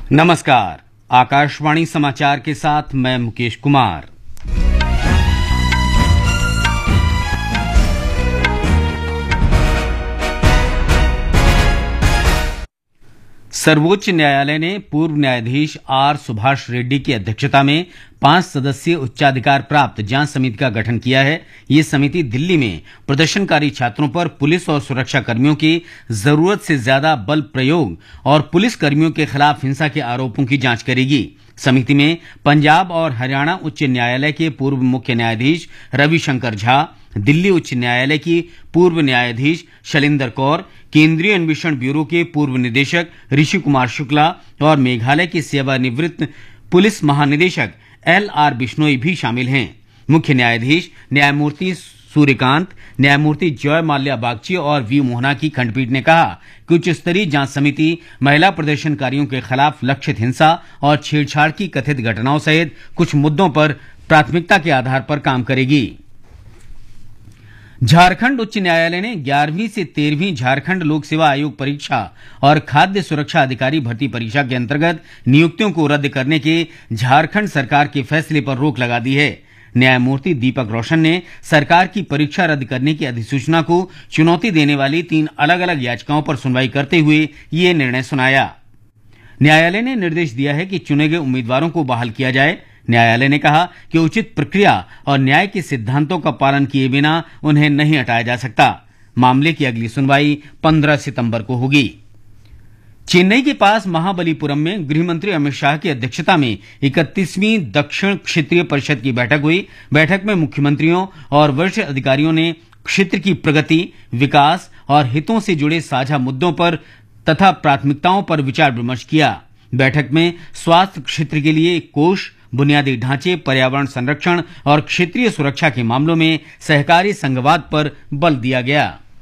नमस्कार। आकाशवाणी समाचार के साथ मैं मुकेश कुमार। सर्वोच्च न्यायालय ने पूर्व न्यायाधीश आर सुभाष रेड्डी की अध्यक्षता में 5 सदस्यीय उच्चाधिकार प्राप्त जांच समिति का गठन किया है। ये समिति दिल्ली में प्रदर्शनकारी छात्रों पर पुलिस और सुरक्षा कर्मियों की जरूरत से ज्यादा बल प्रयोग और पुलिस कर्मियों के खिलाफ हिंसा के आरोपों की जांच करेगी। समिति में पंजाब और हरियाणा उच्च न्यायालय के पूर्व मुख्य न्यायाधीश रविशंकर झा, दिल्ली उच्च न्यायालय की पूर्व न्यायाधीश शैलेंद्र कौर, केंद्रीय अन्वेषण ब्यूरो के पूर्व निदेशक ऋषि कुमार शुक्ला और मेघालय के सेवानिवृत्त पुलिस महानिदेशक LR बिश्नोई भी शामिल हैं। मुख्य न्यायाधीश न्यायमूर्ति सूर्यकांत, न्यायमूर्ति जय माल्या बागची और वी मोहना की खंडपीठ ने कहा कि उच्च स्तरीय जांच समिति महिला प्रदर्शनकारियों के खिलाफ लक्षित हिंसा और छेड़छाड़ की कथित घटनाओं सहित कुछ मुद्दों पर प्राथमिकता के आधार पर काम करेगी। झारखंड उच्च न्यायालय ने 11वीं से 13वीं झारखंड लोक सेवा आयोग परीक्षा और खाद्य सुरक्षा अधिकारी भर्ती परीक्षा के अंतर्गत नियुक्तियों को रद्द करने के झारखंड सरकार के फैसले पर रोक लगा दी है। न्यायमूर्ति दीपक रोशन ने सरकार की परीक्षा रद्द करने की अधिसूचना को चुनौती देने वाली 3 अलग अलग याचिकाओं पर सुनवाई करते हुए ये निर्णय सुनाया। न्यायालय ने निर्देश दिया है कि चुने गए उम्मीदवारों को बहाल किया जाए। न्यायालय ने कहा कि उचित प्रक्रिया और न्याय के सिद्धांतों का पालन किए बिना उन्हें नहीं हटाया जा सकता। मामले की अगली सुनवाई 15 सितंबर को होगी। चेन्नई के पास महाबलीपुरम में गृहमंत्री अमित शाह की अध्यक्षता में 31वीं दक्षिण क्षेत्रीय परिषद की बैठक हुई। बैठक में मुख्यमंत्रियों और वरिष्ठ अधिकारियों ने क्षेत्र की प्रगति, विकास और हितों से जुड़े साझा मुद्दों पर तथा प्राथमिकताओं पर विचार विमर्श किया। बैठक में स्वास्थ्य क्षेत्र के लिए कोष, बुनियादी ढांचे, पर्यावरण संरक्षण और क्षेत्रीय सुरक्षा के मामलों में सहकारी संघवाद पर बल दिया गया।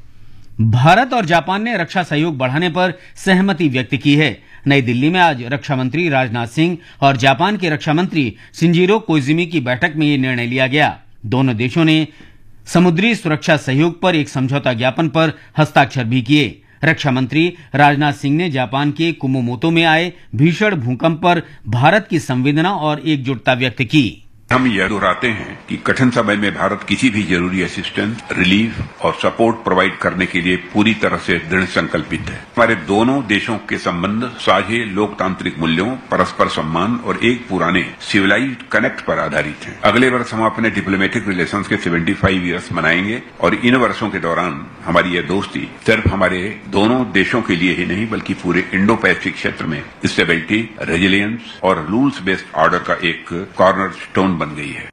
भारत और जापान ने रक्षा सहयोग बढ़ाने पर सहमति व्यक्त की है। नई दिल्ली में आज रक्षा मंत्री राजनाथ सिंह और जापान के रक्षा मंत्री शिंजिरो कोइजुमी की बैठक में ये निर्णय लिया गया। दोनों देशों ने समुद्री सुरक्षा सहयोग पर एक समझौता ज्ञापन पर हस्ताक्षर भी किए। रक्षा मंत्री राजनाथ सिंह ने जापान के कुमामोतो में आए भीषण भूकंप पर भारत की संवेदना और एकजुटता व्यक्त की। हम यह दोहराते हैं कि कठिन समय में भारत किसी भी जरूरी असिस्टेंस, रिलीफ और सपोर्ट प्रोवाइड करने के लिए पूरी तरह से दृढ़ संकल्पित है। हमारे दोनों देशों के संबंध साझे लोकतांत्रिक मूल्यों, परस्पर सम्मान और एक पुराने सिविलाइज्ड कनेक्ट पर आधारित हैं। अगले वर्ष हम अपने डिप्लोमेटिक रिलेशंस के 75 ईयर्स मनाएंगे और इन वर्षों के दौरान हमारी यह दोस्ती सिर्फ हमारे दोनों देशों के लिए ही नहीं बल्कि पूरे इंडो पैसिफिक क्षेत्र में स्टेबिलिटी, रेजिलियंस और रूल्स बेस्ड ऑर्डर का एक कॉर्नर स्टोन बन गई है।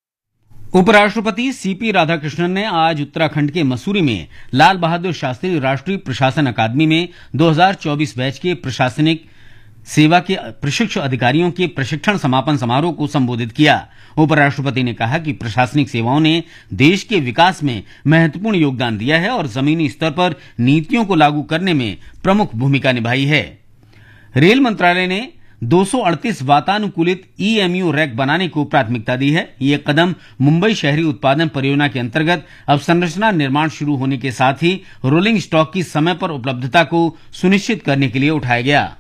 उपराष्ट्रपति सीपी राधाकृष्णन ने आज उत्तराखंड के मसूरी में लाल बहादुर शास्त्री राष्ट्रीय प्रशासन अकादमी में 2024 बैच के प्रशासनिक सेवा के प्रशिक्षु अधिकारियों के प्रशिक्षण समापन समारोह को संबोधित किया। उपराष्ट्रपति ने कहा कि प्रशासनिक सेवाओं ने देश के विकास में महत्वपूर्ण योगदान दिया है और जमीनी स्तर पर नीतियों को लागू करने में प्रमुख भूमिका निभाई है। रेल मंत्रालय ने 238 वातानुकूलित EMU रैक बनाने को प्राथमिकता दी है। ये कदम मुंबई शहरी उत्पादन परियोजना के अंतर्गत अवसंरचना निर्माण शुरू होने के साथ ही रोलिंग स्टॉक की समय पर उपलब्धता को सुनिश्चित करने के लिए उठाया गया।